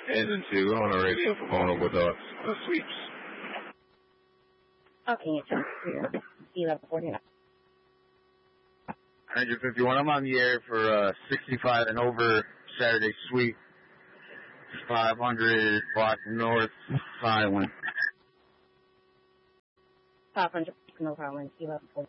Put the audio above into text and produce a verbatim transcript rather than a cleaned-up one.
Engine two on the radio for going over the, the sweeps. Okay, it's clear. C level forty-nine. Ranger fifty-one, I'm on the air for uh, sixty-five and over Saturday sweep. five hundred block north, silent. five hundred no problem. C level forty-nine.